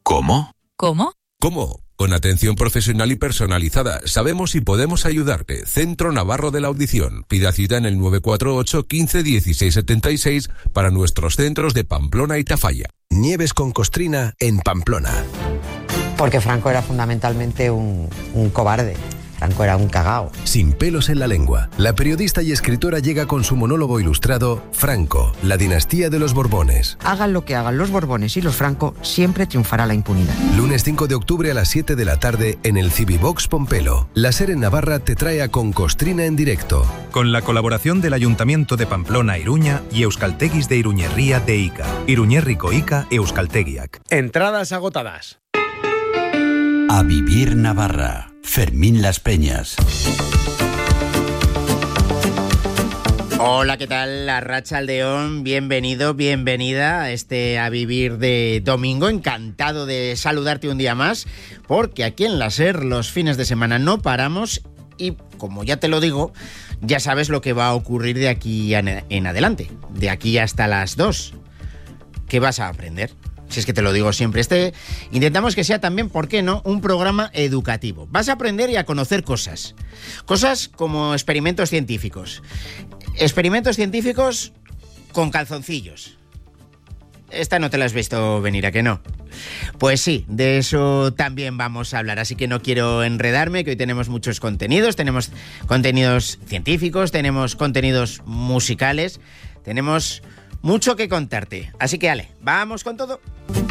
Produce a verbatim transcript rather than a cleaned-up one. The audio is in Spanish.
¿Cómo? ¿Cómo? ¿Cómo? Con atención profesional y personalizada. Sabemos y podemos ayudarte. Centro Navarro de la Audición. Pida cita en el nueve cuatro ocho, quince, dieciséis setenta y seis para nuestros centros de Pamplona y Tafalla. Nieves con Costrina en Pamplona. Porque Franco era fundamentalmente un, un cobarde. Franco era un cagao. Sin pelos en la lengua, la periodista y escritora llega con su monólogo ilustrado Franco, la dinastía de los Borbones. Hagan lo que hagan los Borbones y los Franco, siempre triunfará la impunidad. Lunes cinco de octubre a las siete de la tarde en el Civivox Pompelo. La SER en Navarra te trae a Con Costrina en directo. Con la colaboración del Ayuntamiento de Pamplona Iruña y Euskalteguis de Iruñerría de Ica. Iruñerriko Ica Euskaltegiak. Entradas agotadas. A vivir Navarra. Fermín Las Peñas. Hola, ¿qué tal? Arratsaldeon, bienvenido, bienvenida a este A Vivir de domingo. Encantado de saludarte un día más, porque aquí en la SER los fines de semana no paramos y, como ya te lo digo, ya sabes lo que va a ocurrir de aquí en adelante, de aquí hasta las dos. ¿Qué vas a aprender? Si es que te lo digo siempre. Este intentamos que sea también, ¿por qué no?, un programa educativo. Vas a aprender y a conocer cosas. Cosas como experimentos científicos. Experimentos científicos con calzoncillos. Esta no te la has visto venir, ¿a que no? Pues sí, de eso también vamos a hablar. Así que no quiero enredarme, que hoy tenemos muchos contenidos. Tenemos contenidos científicos, tenemos contenidos musicales, tenemos mucho que contarte. Así que, ale, vamos con todo.